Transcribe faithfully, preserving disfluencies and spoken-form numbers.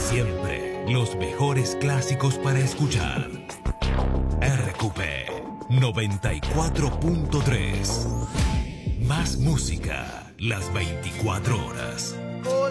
Siempre los mejores clásicos para escuchar. R Q P noventa y cuatro punto tres. Más música las veinticuatro horas.